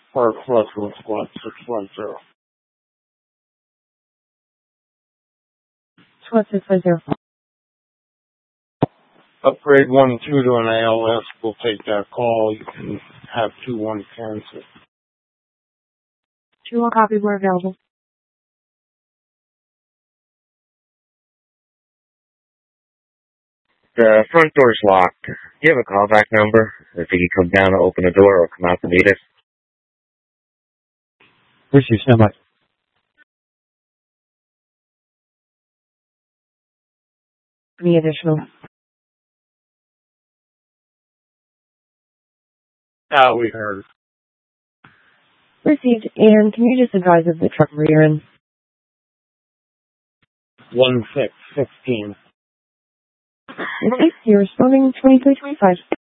Park Flushing Squad 610. Squad 610. Upgrade 1 and 2 to an ALS. We'll take that call. You can have 2-1 cancel. 2-1 copy. We're available. The front door's locked. Do you have a callback number? If he can come down to open the door or come out to meet us? Received. Stand by. Any additional? We heard. Received. And can you just advise of the truck you're in? 1616. Okay, you're responding 2325.